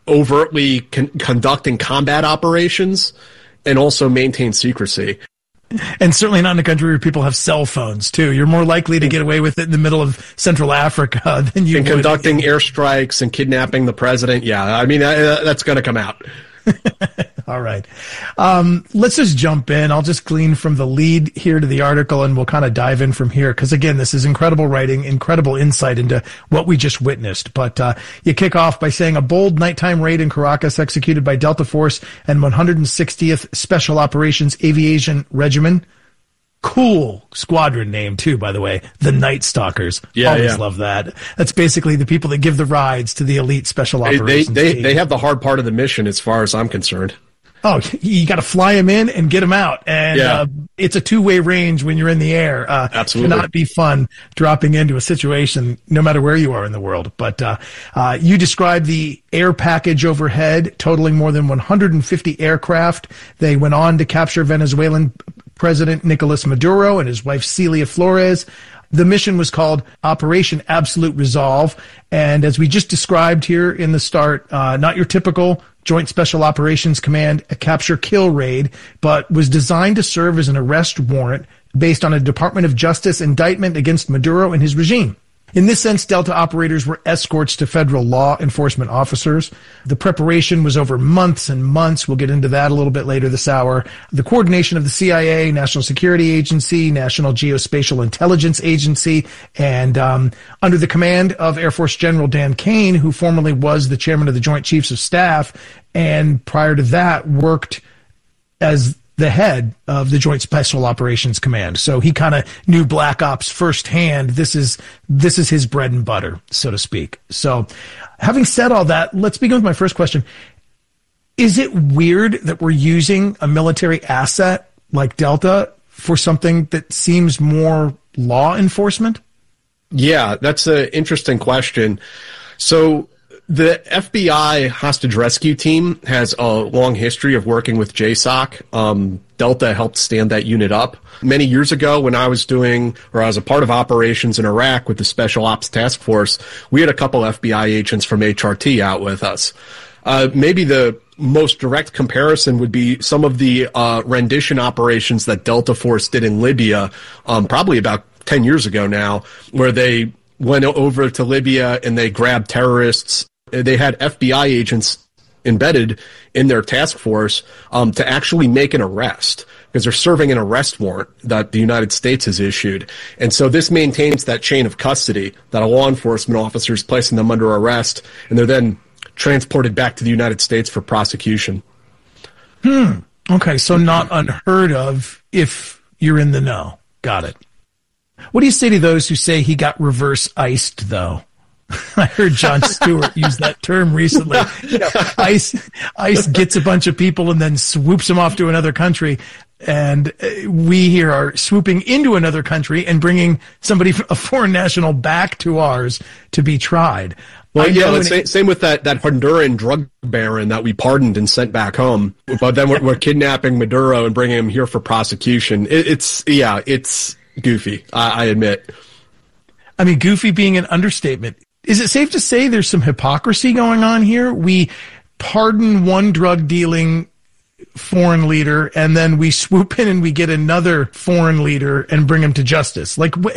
overtly con- conducting combat operations and also maintain secrecy. And certainly not in a country where people have cell phones, too. You're more likely to get away with it in the middle of Central Africa than you and would. Conducting airstrikes and kidnapping the president. Yeah, I mean, uh, that's going to come out. All right. Um, let's just jump in. I'll just glean from the lead here to the article, and we'll kind of dive in from here. Because, again, this is incredible writing, incredible insight into what we just witnessed. But uh, you kick off by saying a bold nighttime raid in Caracas executed by Delta Force and one hundred sixtieth Special Operations Aviation Regiment. Cool squadron name, too, by the way. The Night Stalkers. Yeah, Always yeah. love that. That's basically the people that give the rides to the elite Special They, Operations they, team. they have the hard part of the mission as far as I'm concerned. Oh, you got to fly them in and get them out. And Yeah. uh, it's a two-way range when you're in the air. Uh, Absolutely. Cannot be fun dropping into a situation, no matter where you are in the world. But uh, uh, you described the air package overhead, totaling more than one hundred fifty aircraft. They went on to capture Venezuelan President Nicolas Maduro and his wife Celia Flores. The mission was called Operation Absolute Resolve. And as we just described here in the start, uh, not your typical Joint Special Operations Command a capture-kill raid, but was designed to serve as an arrest warrant based on a Department of Justice indictment against Maduro and his regime. In this sense, Delta operators were escorts to federal law enforcement officers. The preparation was over months and months. We'll get into that a little bit later this hour. The coordination of the C I A, National Security Agency, National Geospatial Intelligence Agency, and um, under the command of Air Force General Dan Kane, who formerly was the chairman of the Joint Chiefs of Staff, and prior to that worked as the head of the Joint Special Operations Command. So he kind of knew Black Ops firsthand. This is this is his bread and butter, so to speak. So having said all that, let's begin with my first question. Is it weird that we're using a military asset like Delta for something that seems more law enforcement? Yeah, that's an interesting question. So the F B I hostage rescue team has a long history of working with J SOC. Um, Delta helped stand that unit up. Many years ago, when I was doing, or I was a part of operations in Iraq with the Special Ops Task Force, we had a couple F B I agents from H R T out with us. Uh, maybe the most direct comparison would be some of the uh, rendition operations that Delta Force did in Libya, um, probably about ten years ago now, where they went over to Libya and they grabbed terrorists. They had F B I agents embedded in their task force um, to actually make an arrest because they're serving an arrest warrant that the United States has issued. And so this maintains that chain of custody that a law enforcement officer is placing them under arrest, and they're then transported back to the United States for prosecution. Hmm. Okay, so not unheard of if you're in the know. Got it. What do you say to those who say he got reverse iced, though? I heard Jon Stewart use that term recently. You know, ICE, ICE gets a bunch of people and then swoops them off to another country. And we here are swooping into another country and bringing somebody, a foreign national, back to ours to be tried. Well, I yeah, know let's say, same with that, that Honduran drug baron that we pardoned and sent back home. But then we're, we're kidnapping Maduro and bringing him here for prosecution. It, it's, yeah, it's goofy, I, I admit. I mean, goofy being an understatement. Is it safe to say there's some hypocrisy going on here? We pardon one drug dealing foreign leader and then we swoop in and we get another foreign leader and bring him to justice. Like, wh-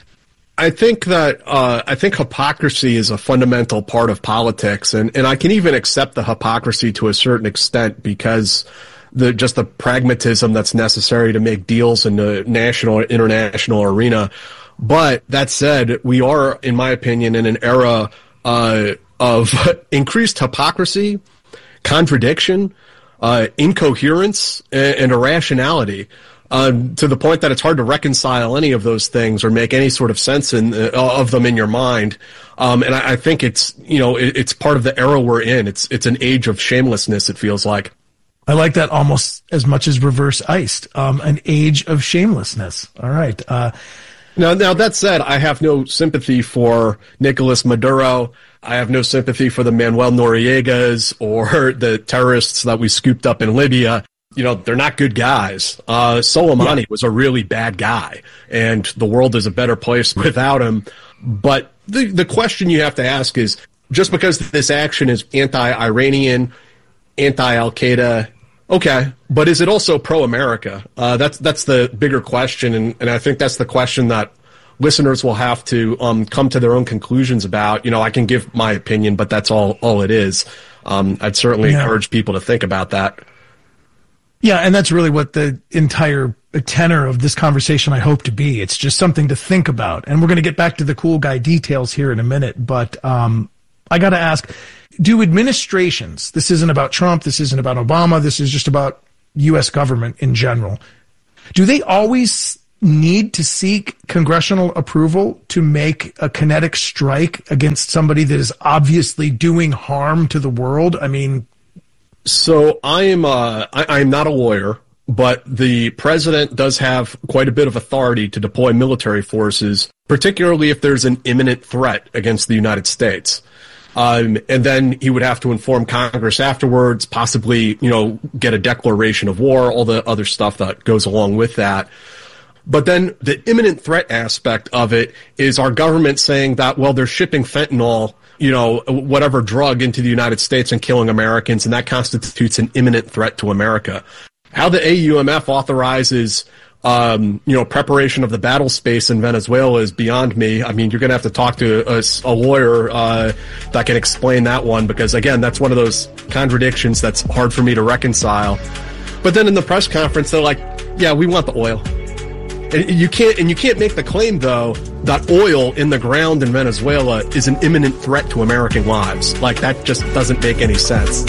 I think that uh, I think hypocrisy is a fundamental part of politics, and, and I can even accept the hypocrisy to a certain extent because the just the pragmatism that's necessary to make deals in the national or international arena. But that said, we are, in my opinion, in an era uh, of increased hypocrisy, contradiction, uh, incoherence, and, and irrationality. Um, to the point that it's hard to reconcile any of those things or make any sort of sense in, uh, of them in your mind. Um, and I, I think it's, you know, it, it's part of the era we're in. It's, it's an age of shamelessness, it feels like. I like that almost as much as reverse iced. Um, an age of shamelessness. All right. Uh, now, now that said, I have no sympathy for Nicolas Maduro. I have no sympathy for the Manuel Noriegas or the terrorists that we scooped up in Libya. You know, they're not good guys. Uh, Soleimani yeah. was a really bad guy, and the world is a better place without him. But the, the question you have to ask is, just because this action is anti-Iranian, anti-Al-Qaeda, Okay, but is it also pro-America? Uh, that's that's the bigger question, and, and I think that's the question that listeners will have to um, come to their own conclusions about. You know, I can give my opinion, but that's all all it is. Um, I'd certainly yeah. encourage people to think about that. Yeah, and that's really what the entire tenor of this conversation I hope to be. It's just something to think about. And we're going to get back to the cool guy details here in a minute, but um, I got to ask, do administrations, this isn't about Trump, this isn't about Obama, this is just about U S government in general, do they always need to seek congressional approval to make a kinetic strike against somebody that is obviously doing harm to the world? I mean... So I am uh, I, I'm not a lawyer, but the president does have quite a bit of authority to deploy military forces, particularly if there's an imminent threat against the United States. Um, and then he would have to inform Congress afterwards, possibly, you know, get a declaration of war, all the other stuff that goes along with that. But then the imminent threat aspect of it is our government saying that, well, they're shipping fentanyl, you know, whatever drug into the United States and killing Americans, and that constitutes an imminent threat to America. How the A U M F authorizes, um, you know, preparation of the battle space in Venezuela is beyond me. I mean, you're going to have to talk to a, a lawyer uh, that can explain that one, because, again, that's one of those contradictions that's hard for me to reconcile. But then in the press conference, they're like, yeah, we want the oil. And you can't, and you can't make the claim, though, that oil in the ground in Venezuela is an imminent threat to American lives. Like, that just doesn't make any sense.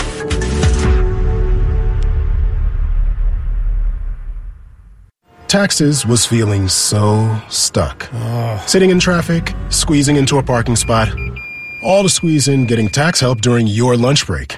Taxes was feeling so stuck. Oh. Sitting in traffic, squeezing into a parking spot, all to squeeze in getting tax help during your lunch break.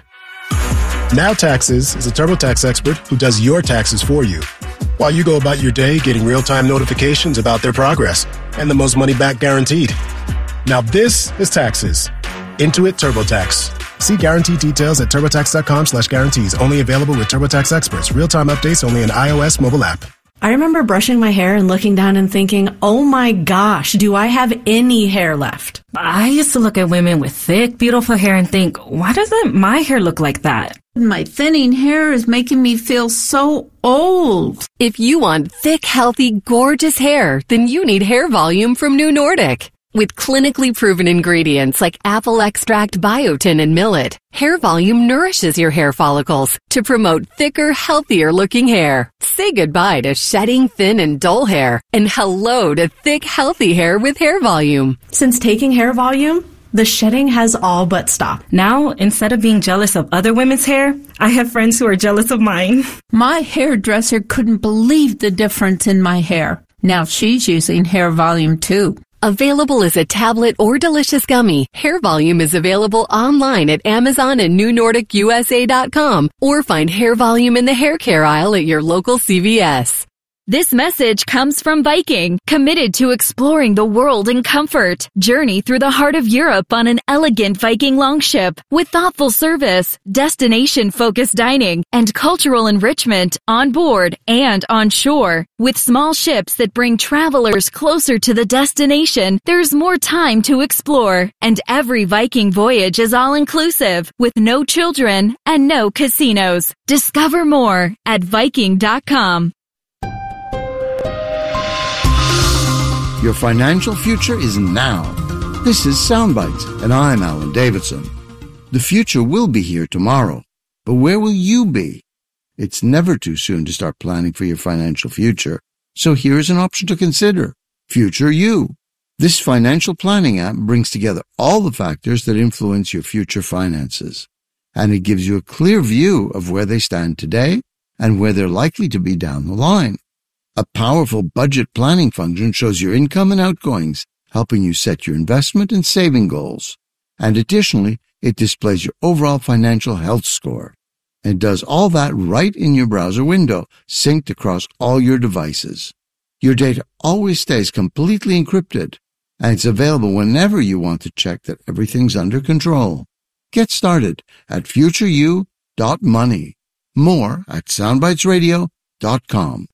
Now Taxes is a TurboTax expert who does your taxes for you, while you go about your day getting real-time notifications about their progress and the most money back guaranteed. Now this is Taxes. Intuit TurboTax. See guarantee details at TurboTax.com slash guarantees. Only available with TurboTax experts. Real-time updates only in iOS mobile app. I remember brushing my hair and looking down and thinking, oh my gosh, do I have any hair left? I used to look at women with thick, beautiful hair and think, why doesn't my hair look like that? My thinning hair is making me feel so old. If you want thick, healthy, gorgeous hair, then you need Hair Volume from New Nordic. With clinically proven ingredients like apple extract, biotin, and millet, Hair Volume nourishes your hair follicles to promote thicker, healthier-looking hair. Say goodbye to shedding, thin, and dull hair, and hello to thick, healthy hair with Hair Volume. Since taking Hair Volume, the shedding has all but stopped. Now, instead of being jealous of other women's hair, I have friends who are jealous of mine. My hairdresser couldn't believe the difference in my hair. Now she's using Hair Volume too. Available as a tablet or delicious gummy, Hair Volume is available online at Amazon and New Nordic U S A dot com, or find Hair Volume in the hair care aisle at your local C V S. This message comes from Viking, committed to exploring the world in comfort. Journey through the heart of Europe on an elegant Viking longship with thoughtful service, destination-focused dining, and cultural enrichment on board and on shore. With small ships that bring travelers closer to the destination, there's more time to explore. And every Viking voyage is all-inclusive, with no children and no casinos. Discover more at Viking dot com. Your financial future is now. This is Soundbites, and I'm Alan Davidson. The future will be here tomorrow, but where will you be? It's never too soon to start planning for your financial future, so here's an option to consider. Future You. This financial planning app brings together all the factors that influence your future finances, and it gives you a clear view of where they stand today and where they're likely to be down the line. A powerful budget planning function shows your income and outgoings, helping you set your investment and saving goals. And additionally, it displays your overall financial health score. And does all that right in your browser window, synced across all your devices. Your data always stays completely encrypted, and it's available whenever you want to check that everything's under control. Get started at future you dot money. More at soundbites radio dot com.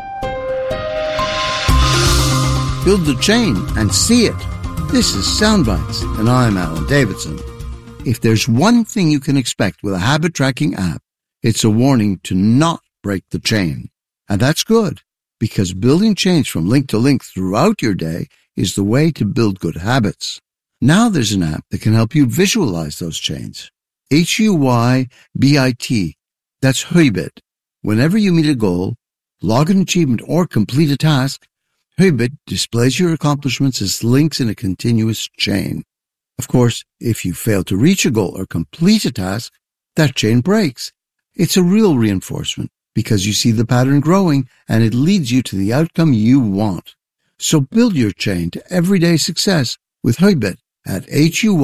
Build the chain and see it. This is Soundbites, and I'm Alan Davidson. If there's one thing you can expect with a habit tracking app, It's a warning to not break the chain. And that's good, because building chains from link to link throughout your day is the way to build good habits. Now there's an app that can help you visualize those chains. H U Y B I T. That's Huibit. Whenever you meet a goal, log an achievement, or complete a task, Huibit displays your accomplishments as links in a continuous chain. Of course, if you fail to reach a goal or complete a task, that chain breaks. It's a real reinforcement because you see the pattern growing and it leads you to the outcome you want. So build your chain to everyday success with Huibit at H U Y